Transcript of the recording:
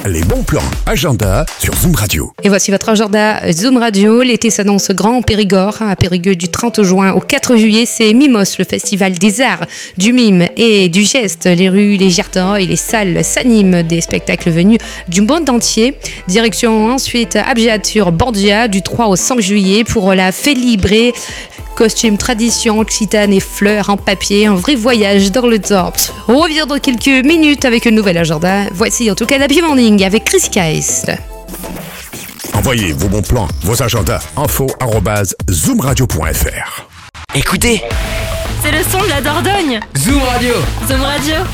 Les bons plans agenda sur Zoom Radio. Et voici votre agenda Zoom Radio. L'été s'annonce grand en Périgord. À Périgueux, du 30 juin au 4 juillet, c'est Mimos, le festival des arts, du mime et du geste. Les rues, les jardins et les salles s'animent des spectacles venus du monde entier. Direction ensuite Abjad sur Bordia du 3 au 5 juillet pour la Félibrée. Costumes, tradition, occitane et fleurs en papier, un vrai voyage dans le temps. On revient dans quelques minutes avec un nouvel agenda. Voici en tout cas l'Happy Morning avec Chris Geist. Envoyez vos bons plans, vos agendas, info@zoomradio.fr. Écoutez, C'est le son de la Dordogne. Zoom Radio. Zoom Radio.